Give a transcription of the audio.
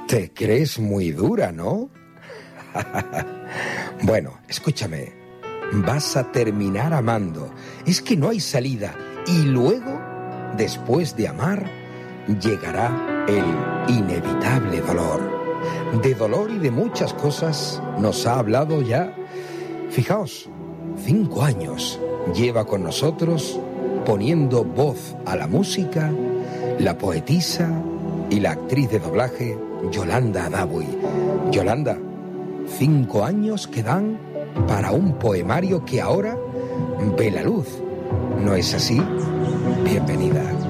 Te crees muy dura, ¿no? Bueno, escúchame. Vas a terminar amando. Es que no hay salida. Y luego, después de amar, llegará el inevitable dolor. De dolor y de muchas cosas nos ha hablado ya. Fijaos, 5 años lleva con nosotros poniendo voz a la música, la poetisa y la actriz de doblaje Yolanda Adabuy. Yolanda, 5 años que dan para un poemario que ahora ve la luz. ¿No es así? Bienvenida.